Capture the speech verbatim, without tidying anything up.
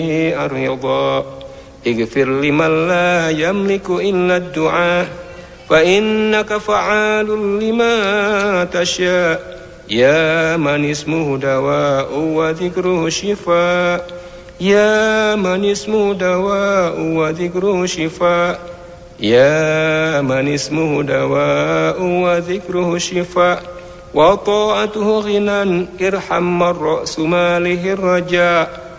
الرضا اغفر لمن لا يملك إلا الدعاء فإنك فعال لما تشاء يا من اسمه دواء وذكره شفاء يا من اسمه دواء وذكره شفاء يا من اسمه دواء وذكره شفاء وطاعته غنى ارحم من رأس ماله الرجاء